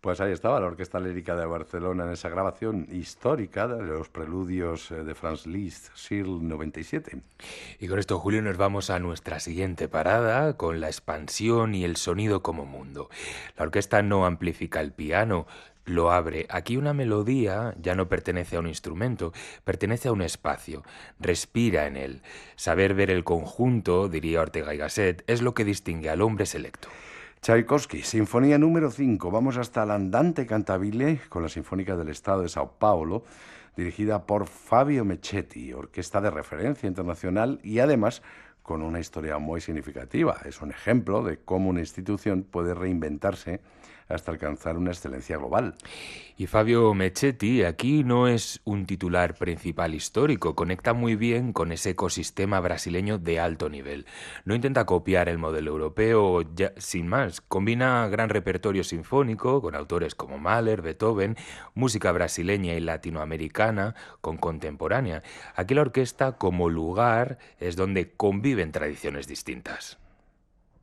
Pues ahí estaba la Orquesta Lírica de Barcelona en esa grabación histórica de los preludios de Franz Liszt, Searle 97. Y con esto, Julio, nos vamos a nuestra siguiente parada con la expansión y el sonido como mundo. La orquesta no amplifica el piano, lo abre. Aquí una melodía ya no pertenece a un instrumento, pertenece a un espacio, respira en él. Saber ver el conjunto, diría Ortega y Gasset, es lo que distingue al hombre selecto. Tchaikovsky, Sinfonía número 5. Vamos hasta el Andante Cantabile con la Sinfónica del Estado de Sao Paulo, dirigida por Fabio Mechetti, orquesta de referencia internacional y además con una historia muy significativa. Es un ejemplo de cómo una institución puede reinventarse hasta alcanzar una excelencia global. Y Fabio Mechetti aquí no es un titular principal histórico, conecta muy bien con ese ecosistema brasileño de alto nivel. No intenta copiar el modelo europeo ya, sin más, combina gran repertorio sinfónico con autores como Mahler, Beethoven, música brasileña y latinoamericana con contemporánea. Aquí la orquesta como lugar es donde conviven tradiciones distintas.